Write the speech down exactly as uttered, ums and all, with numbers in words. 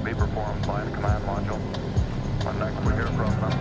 be performed by the command module. When next we hear from them,